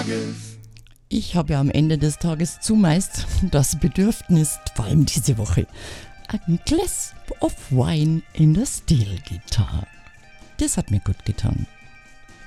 Ich habe ja am Ende des Tages zumeist das Bedürfnis, vor allem diese Woche, ein Glass of Wine in der Steel Guitar. Das hat mir gut getan.